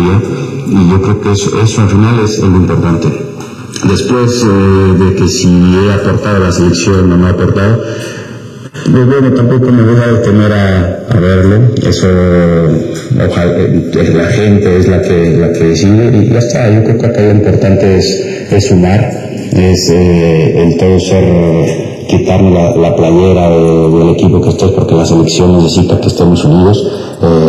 y yo creo que eso al final es lo importante. Después de que si he aportado a la selección o no he aportado, pues bueno, tampoco me voy a detener a verlo. Eso, ojalá, la gente es la que decide y ya está. Yo creo que acá lo importante es sumar, es el todo ser, quitarme la playera del equipo que estés, porque la selección necesita que estemos unidos.